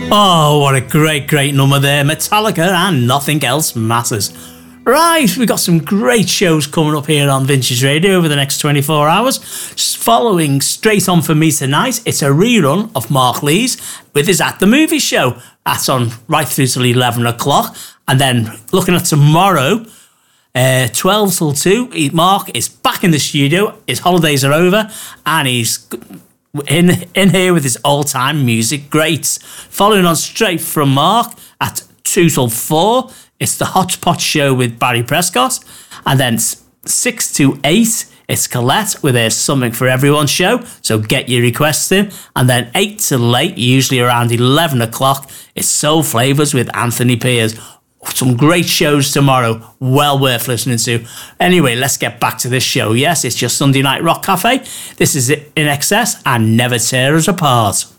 Oh, what a great number there. Metallica and Nothing Else Matters. Right, we've got some great shows coming up here on Vintage Radio over the next 24 hours. Following straight on for me tonight, it's a rerun of Mark Lees with his At the Movie Show. That's on right through till 11 o'clock. And then looking at tomorrow, 12 till 2, Mark is back in the studio. His holidays are over and he's in here with his all-time music greats. Following on straight from Mark at 2 till 4, it's the Hot Pot Show with Barry Prescott. And then 6 to 8, it's Colette with her Something for Everyone show. So get your requests in. And then 8 till 8, usually around 11 o'clock, it's Soul Flavours with Anthony Piers. Some great shows tomorrow, well worth listening to. Anyway, let's get back to this show. Yes, it's your Sunday Night Rock Cafe. This is In Excess and Never Tear Us Apart.